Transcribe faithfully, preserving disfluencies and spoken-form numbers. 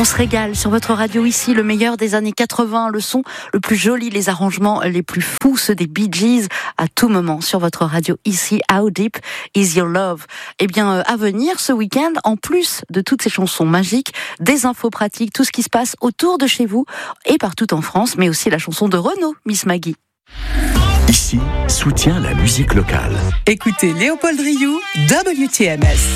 On se régale sur votre radio ici, le meilleur des années quatre-vingts, le son le plus joli, les arrangements les plus fous, ceux des Bee Gees, à tout moment sur votre radio ici. How Deep Is Your Love? Eh bien, euh, à venir ce week-end, en plus de toutes ces chansons magiques, des infos pratiques, tout ce qui se passe autour de chez vous et partout en France, mais aussi la chanson de Renaud, Miss Maggie. Ici, soutient la musique locale. Écoutez Léopold Rioux, W T M S.